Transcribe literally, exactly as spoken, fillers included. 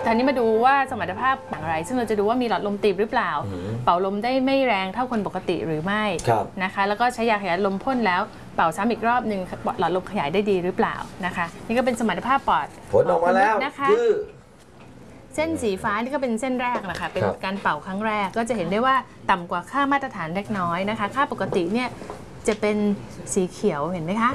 คราวนี้มาดูว่าสมรรถภาพอย่างไรซึ่งเราจะดูว่ามีหลอดลมตีบหรือเปล่าเป่าลมได้ไม่แรงเท่าคนปกติหรือไม่นะคะแล้วก็ใช้ยาขยายลมพ่นแล้วเป่าซ้ำอีกรอบหนึ่งหลอดลมขยายได้ดีหรือเปล่านะคะนี่ก็เป็นสมรรถภาพปอดผลออกมาแล้วนะคะเส้นสีฟ้านี่ก็เป็นเส้นแรกนะคะเป็นการเป่าครั้งแรกก็จะเห็นได้ว่าต่ำกว่าค่ามาตรฐานเล็กน้อยนะคะค่าปกติเนี่ยจะเป็นสีเขียวเห็นไหมคะ